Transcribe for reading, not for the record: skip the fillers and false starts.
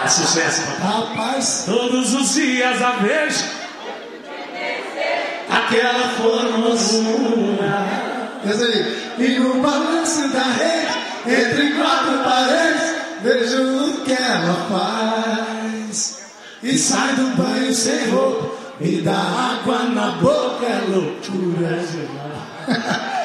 Sucesso, rapaz. Todos os dias a vejo aquela formosura. E no balanço da rede, entre quatro paredes, vejo o que ela faz. E sai do banho sem roupa, me dá água na boca, é loucura.